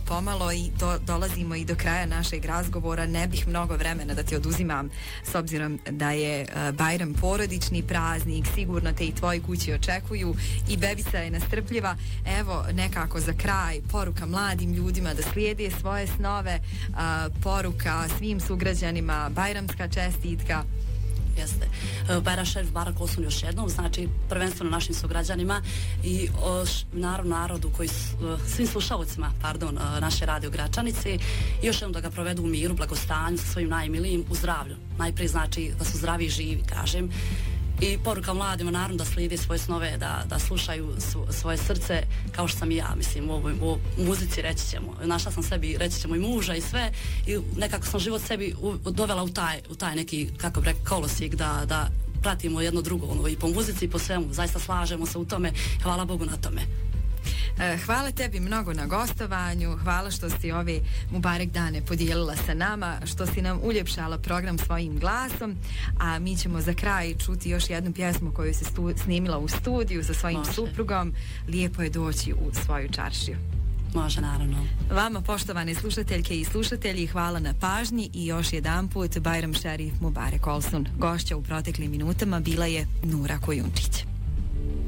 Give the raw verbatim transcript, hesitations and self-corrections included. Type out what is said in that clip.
pomalo i do, dolazimo i do kraja našeg razgovora. Ne bih mnogo vremena da ti oduzimam, s obzirom da je uh, Bajram porodični praznik, sigurno te i tvoji kući očekuju i bebica je nastrpljiva. Evo, nekako za kraj, poruka mladim ljudima da slijede svoje snove, uh, poruka svim sugrađanima, bajramska čestitka. Jeste. Bajram Šerif Barak Olsun još jednom, znači prvenstveno našim sugrađanima i o, š, naravno narodu koji, svim slušalcima, pardon, naše radio Gračanice i još jednom da ga provedu u miru, blagostanju sa svojim najmilijim, u zdravlju. Najprije znači da su zdravi i živi, kažem. I poruka mladima, naravno, da slijede svoje snove, da, da slušaju su, svoje srce, kao što sam i ja, mislim, u ovoj u muzici, reći ćemo. Našla sam sebi, reći ćemo, i muža i sve, i nekako sam život sebi u, dovela u taj, u taj neki, kako bi rekao, kolosijek, da, da pratimo jedno drugo, ono, i po muzici i po svemu, zaista slažemo se u tome, hvala Bogu na tome. Hvala tebi mnogo na gostovanju, hvala što si ove Mubarek dane podijelila sa nama, što si nam uljepšala program svojim glasom, a mi ćemo za kraj čuti još jednu pjesmu koju se stu, snimila u studiju sa svojim Može. suprugom. Lijepo je doći u svoju čaršiju. Može, naravno. Vama, poštovane slušateljke i slušatelji, hvala na pažnji i još jedan put Bajram Šerif Mubarek Olsun. Gošća u proteklim minutama bila je Nura Kojunčić.